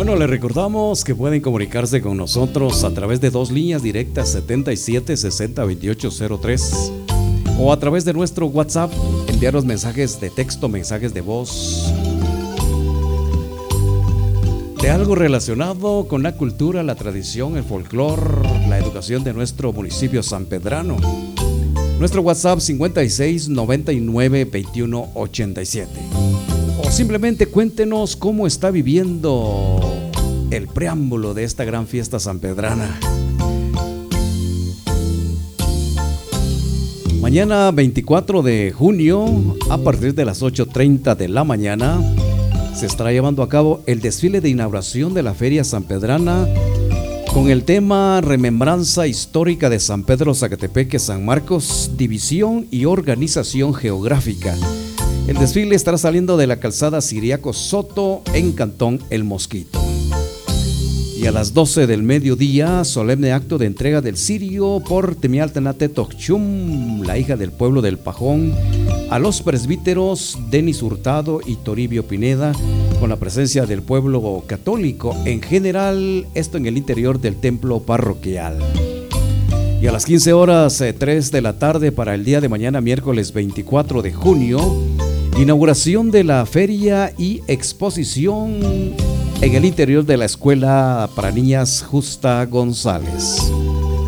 Bueno, les recordamos que pueden comunicarse con nosotros a través de dos líneas directas 77 60 28 03 o a través de nuestro WhatsApp, enviarnos mensajes de texto, mensajes de voz, de algo relacionado con la cultura, la tradición, el folclore, la educación de nuestro municipio sanpedrano. Nuestro WhatsApp 56 99 21 87. O simplemente cuéntenos cómo está viviendo el preámbulo de esta gran fiesta sanpedrana. Mañana 24 de junio, a partir de las 8:30 de la mañana, se estará llevando a cabo el desfile de inauguración de la Feria Sanpedrana con el tema Remembranza Histórica de San Pedro Zacatepeque, San Marcos, División y Organización Geográfica. El desfile estará saliendo de la calzada Ciriaco Soto en Cantón El Mosquito. Y a las 12 del mediodía, solemne acto de entrega del cirio por Temialtenate Tocchum, la hija del pueblo del Pajón, a los presbíteros Denis Hurtado y Toribio Pineda, con la presencia del pueblo católico en general, esto en el interior del templo parroquial. Y a las 15 horas, 3 de la tarde para el día de mañana, miércoles 24 de junio, inauguración de la feria y exposición en el interior de la Escuela para Niñas Justa González.